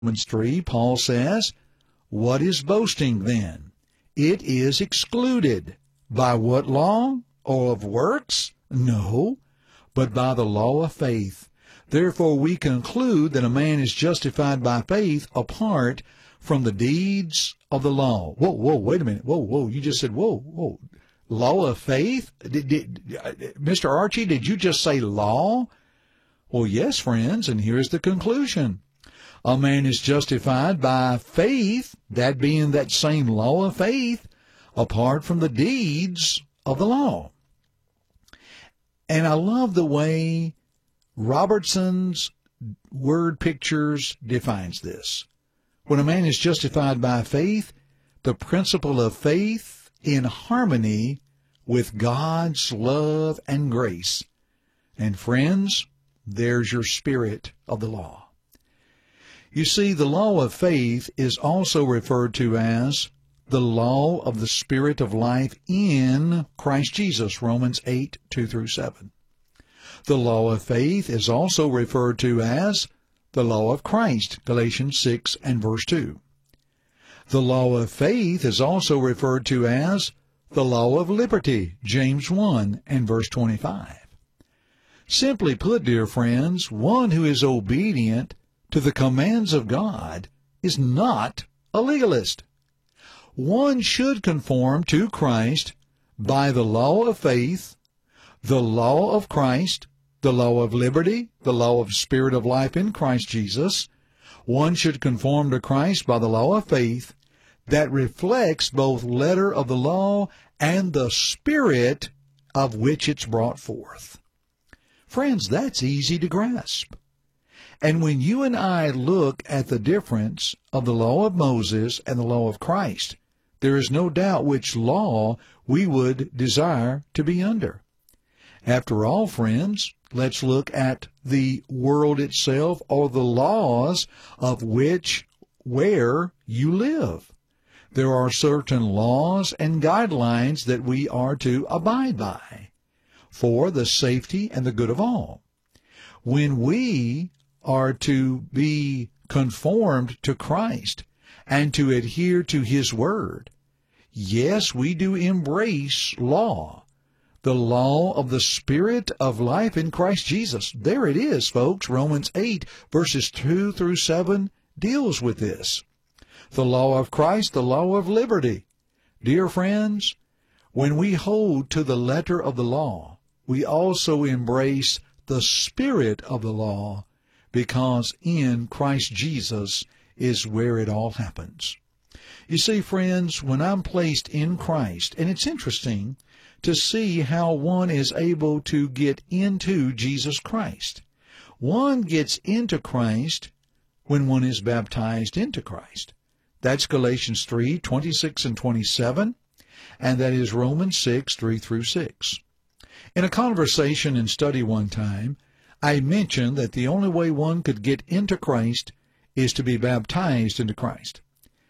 Romans 3, Paul says, "What is boasting then? It is excluded. By what law? Or of works? No, but by the law of faith. Therefore we conclude that a man is justified by faith apart from the deeds of the law." Whoa, wait a minute. Whoa, you just said, whoa. Law of faith? Mr. Archie, did you just say law? Well, yes, friends, and here's the conclusion. A man is justified by faith, that being that same law of faith, apart from the deeds of the law. And I love the way Robertson's Word Pictures defines this. When a man is justified by faith, the principle of faith in harmony with God's love and grace. And friends, there's your spirit of the law. You see, the law of faith is also referred to as the law of the Spirit of life in Christ Jesus, Romans 8, 2 through 7. The law of faith is also referred to as the law of Christ, Galatians 6 and verse 2. The law of faith is also referred to as the law of liberty, James 1 and verse 25. Simply put, dear friends, one who is obedient to the commands of God is not a legalist. One should conform to Christ by the law of faith, the law of Christ, the law of liberty, the law of Spirit of life in Christ Jesus. One should conform to Christ by the law of faith that reflects both letter of the law and the spirit of which it's brought forth. Friends, that's easy to grasp. And when you and I look at the difference of the law of Moses and the law of Christ, there is no doubt which law we would desire to be under. After all, friends, let's look at the world itself, or the laws of where you live. There are certain laws and guidelines that we are to abide by for the safety and the good of all. When we are to be conformed to Christ and to adhere to His Word, yes, we do embrace law, the law of the Spirit of life in Christ Jesus. There it is, folks. Romans 8, verses 2 through 7 deals with this. The law of Christ, the law of liberty. Dear friends, when we hold to the letter of the law, we also embrace the spirit of the law, because in Christ Jesus is where it all happens. You see, friends, when I'm placed in Christ, and it's interesting to see how one is able to get into Jesus Christ. One gets into Christ when one is baptized into Christ. That's Galatians 3, 26 and 27, and that is Romans 6, 3 through 6. In a conversation and study one time, I mentioned that the only way one could get into Christ is to be baptized into Christ.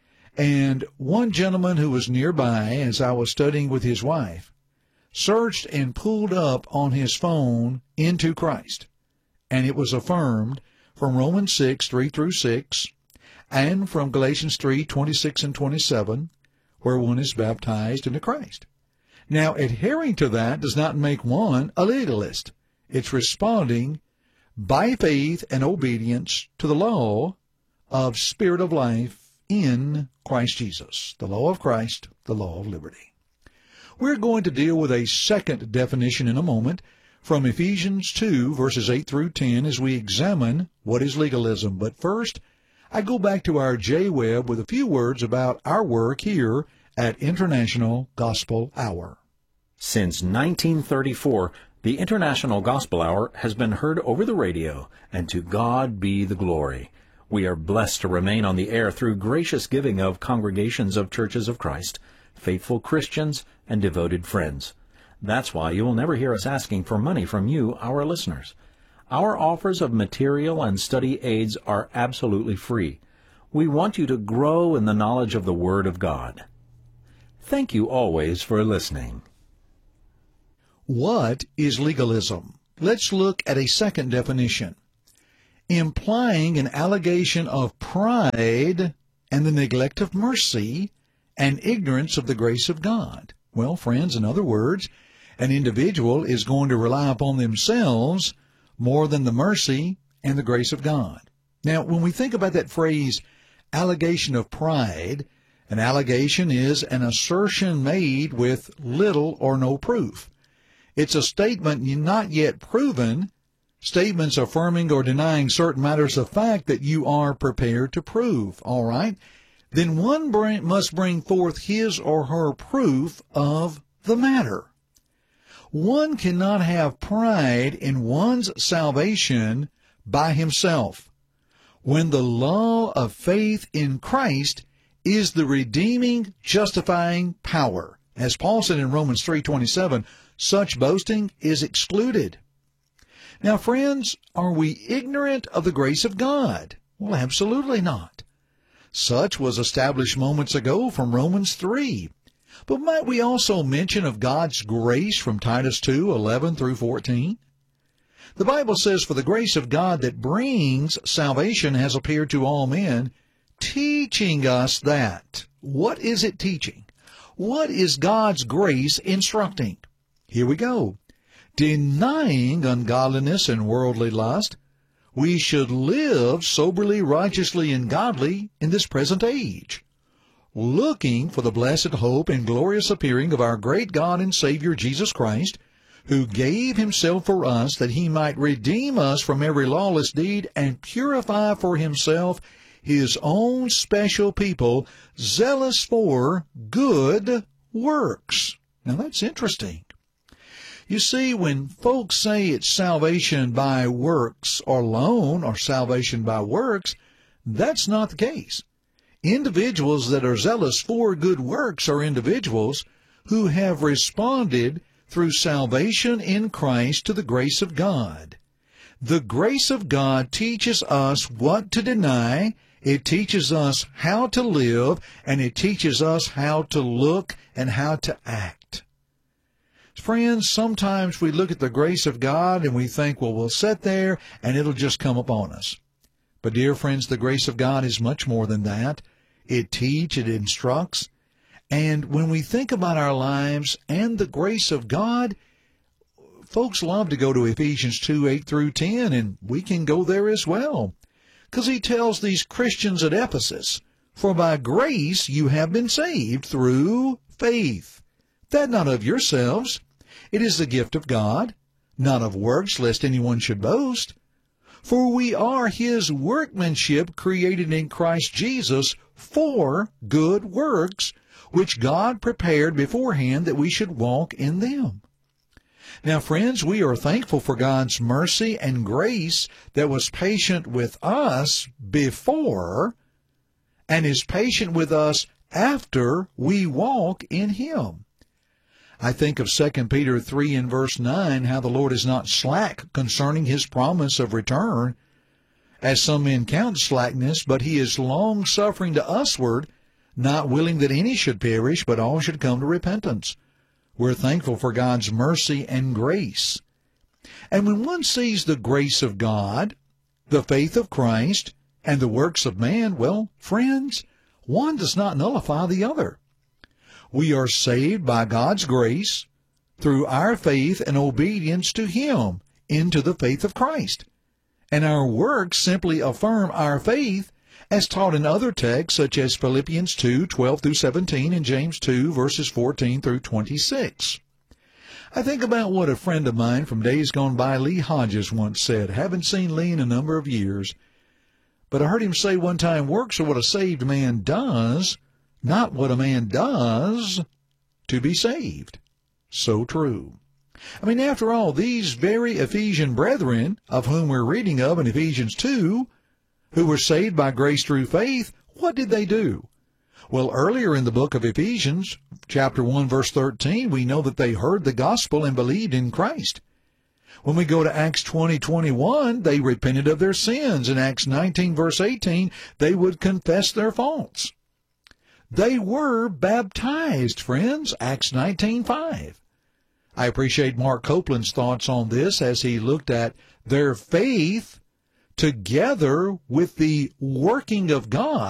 And one gentleman who was nearby, as I was studying with his wife, searched and pulled up on his phone into Christ, and it was affirmed from Romans 6, 3 through 6, and from Galatians 3, 26 and 27, where one is baptized into Christ. Now, adhering to that does not make one a legalist. It's responding by faith and obedience to the law of Spirit of life in Christ Jesus, the law of Christ, the law of liberty. We're going to deal with a second definition in a moment from Ephesians 2, verses 8 through 10, as we examine what is legalism. But first, I go back to our J-Web with a few words about our work here at International Gospel Hour. Since 1934, the International Gospel Hour has been heard over the radio, and to God be the glory. We are blessed to remain on the air through gracious giving of congregations of churches of Christ, faithful Christians, and devoted friends. That's why you will never hear us asking for money from you, our listeners. Our offers of material and study aids are absolutely free. We want you to grow in the knowledge of the Word of God. Thank you always for listening. What is legalism? Let's look at a second definition. implying an allegation of pride and the neglect of mercy and ignorance of the grace of God. Well, friends, in other words, an individual is going to rely upon themselves more than the mercy and the grace of God. Now, when we think about that phrase, allegation of pride, an allegation is an assertion made with little or no proof. It's a statement not yet proven, statements affirming or denying certain matters of fact that you are prepared to prove, all right? Then one must bring forth his or her proof of the matter. One cannot have pride in one's salvation by himself, when the law of faith in Christ is the redeeming, justifying power. As Paul said in Romans 3:27, such boasting is excluded. Now, friends, are we ignorant of the grace of God? Well, absolutely not. Such was established moments ago from Romans 3. But might we also mention of God's grace from Titus 2:11 through 14? The Bible says, for the grace of God that brings salvation has appeared to all men, teaching us that. What is it teaching? What is God's grace instructing? Here we go. Denying ungodliness and worldly lust, we should live soberly, righteously, and godly in this present age, looking for the blessed hope and glorious appearing of our great God and Savior Jesus Christ, who gave himself for us that he might redeem us from every lawless deed and purify for himself his own special people, zealous for good works. Now that's interesting. You see, when folks say it's salvation by works alone or salvation by works, that's not the case. Individuals that are zealous for good works are individuals who have responded through salvation in Christ to the grace of God. The grace of God teaches us what to deny, it teaches us how to live, and it teaches us how to look and how to act. Friends, sometimes we look at the grace of God and we think, well, we'll sit there and it'll just come upon us. But dear friends, the grace of God is much more than that. It teaches, it instructs. And when we think about our lives and the grace of God, folks love to go to Ephesians 2:8 through 10, and we can go there as well. Because he tells these Christians at Ephesus, for by grace you have been saved through faith. That not of yourselves. It is the gift of God, not of works, lest anyone should boast. For we are his workmanship, created in Christ Jesus for good works, which God prepared beforehand that we should walk in them. Now, friends, we are thankful for God's mercy and grace that was patient with us before and is patient with us after we walk in him. I think of 2 Peter 3 and verse 9, how the Lord is not slack concerning his promise of return, as some men count slackness, but he is long-suffering to usward, not willing that any should perish, but all should come to repentance. We're thankful for God's mercy and grace. And when one sees the grace of God, the faith of Christ, and the works of man, well, friends, one does not nullify the other. We are saved by God's grace through our faith and obedience to him into the faith of Christ. And our works simply affirm our faith as taught in other texts such as Philippians 2:12 through 17 and James 2 verses 14 through 26. I think about what a friend of mine from days gone by, Lee Hodges, once said. Haven't seen Lee in a number of years, but I heard him say one time, works are what a saved man does, not what a man does to be saved. So true. I mean, after all, these very Ephesian brethren, of whom we're reading of in Ephesians 2, who were saved by grace through faith, what did they do? Well, earlier in the book of Ephesians, chapter 1, verse 13, we know that they heard the gospel and believed in Christ. When we go to Acts 20:21, they repented of their sins. In Acts 19, verse 18, they would confess their faults. They were baptized, friends, Acts 19:5. I appreciate Mark Copeland's thoughts on this as he looked at their faith together with the working of God